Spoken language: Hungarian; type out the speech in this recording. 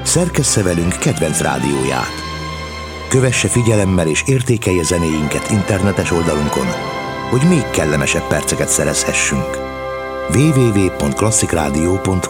szerkessze velünk kedvenc rádióját. Kövesse figyelemmel és értékelje zenéinket internetes oldalunkon, hogy még kellemesebb perceket szerezhessünk. www.klasszikrádió.hu